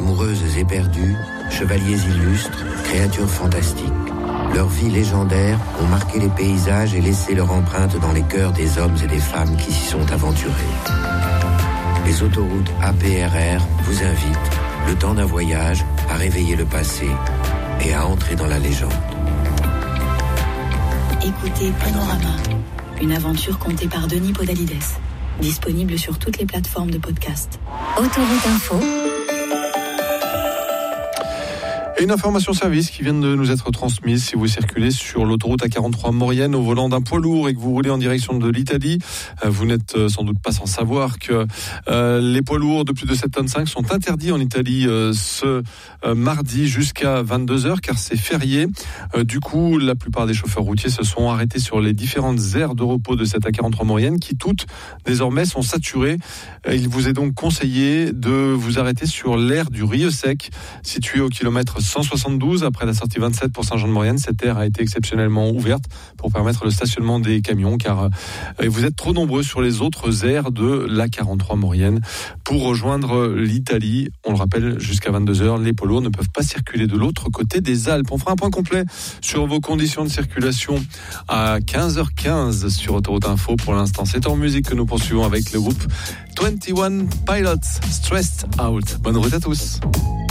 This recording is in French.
Amoureuses éperdues, chevaliers illustres, créatures fantastiques. Leurs vies légendaires ont marqué les paysages et laissé leur empreinte dans les cœurs des hommes et des femmes qui s'y sont aventurés. Les autoroutes APRR vous invitent, le temps d'un voyage, à réveiller le passé et à entrer dans la légende. Écoutez Panorama, une aventure contée par Denis Podalides. Disponible sur toutes les plateformes de podcast. Autoroute Info. Et une information service qui vient de nous être transmise. Si vous circulez sur l'autoroute A43 Maurienne au volant d'un poids lourd et que vous roulez en direction de l'Italie, vous n'êtes sans doute pas sans savoir que les poids lourds de plus de 7,5 tonnes sont interdits en Italie ce mardi jusqu'à 22h car c'est férié. Du coup, la plupart des chauffeurs routiers se sont arrêtés sur les différentes aires de repos de cette A43 Maurienne qui toutes désormais sont saturées. Il vous est donc conseillé de vous arrêter sur l'aire du Rieux-Sec située au kilomètre 172 après la sortie 27 pour Saint-Jean-de-Maurienne. Cette aire a été exceptionnellement ouverte pour permettre le stationnement des camions car vous êtes trop nombreux sur les autres aires de l'A43 Maurienne pour rejoindre l'Italie. On le rappelle, jusqu'à 22h, les poids lourds ne peuvent pas circuler de l'autre côté des Alpes. On fera un point complet sur vos conditions de circulation à 15h15 sur Autoroute Info. Pour l'instant, c'est en musique que nous poursuivons avec le groupe 21 Pilots, Stressed Out. Bonne route à tous.